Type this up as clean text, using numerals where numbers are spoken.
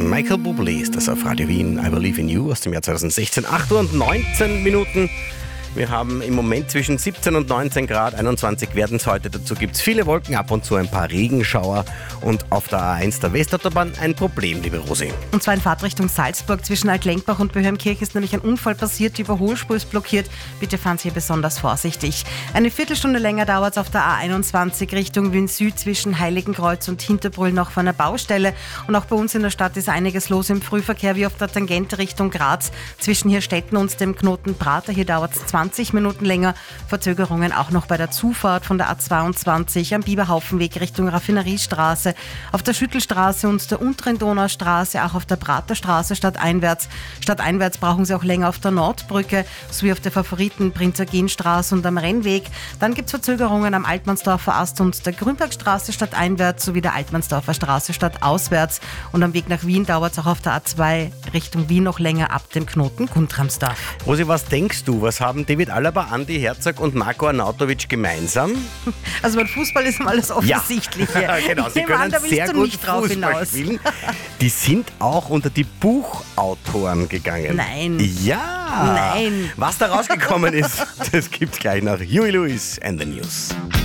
Michael Bublé ist das auf Radio Wien. I Believe in You aus dem Jahr 2016. 8 Uhr und 19 Minuten. Wir haben im Moment zwischen 17 und 19 Grad, 21 werden es heute. Dazu gibt es viele Wolken, ab und zu ein paar Regenschauer. Und auf der A1 der Westautobahn ein Problem, liebe Rosi. Und zwar in Fahrtrichtung Salzburg zwischen Altlenkbach und Böhmkirch ist nämlich ein Unfall passiert. Die Überholspur ist blockiert. Bitte fahren Sie hier besonders vorsichtig. Eine Viertelstunde länger dauert es auf der A21 Richtung Wien Süd zwischen Heiligenkreuz und Hinterbrühl noch vor einer Baustelle. Und auch bei uns in der Stadt ist einiges los im Frühverkehr, wie auf der Tangente Richtung Graz zwischen Hirstetten und dem Knoten Prater. Hier dauert es 20 Minuten länger. Verzögerungen auch noch bei der Zufahrt von der A22 am Biberhaufenweg Richtung Raffineriestraße, auf der Schüttelstraße und der unteren Donaustraße, auch auf der Praterstraße stadteinwärts. Stadteinwärts brauchen Sie auch länger auf der Nordbrücke, sowie auf der Favoriten Prinz-Eugen-Straße und am Rennweg. Dann gibt es Verzögerungen am Altmannsdorfer Ast und der Grünbergstraße stadteinwärts sowie der Altmannsdorfer Straße stadtauswärts. Und am Weg nach Wien dauert es auch auf der A2 Richtung Wien noch länger ab dem Knoten Guntramsdorf. Rosi, was denkst du, was haben David Alaba, Andi Herzog und Marco Arnautovic gemeinsam? Also beim Fußball ist alles Offensichtliche. Ja, genau, sie können sehr gut Fußball spielen. Die sind auch unter die Buchautoren gegangen. Nein. Ja. Nein. Was da rausgekommen ist, das gibt's gleich nach Huey Lewis and the News.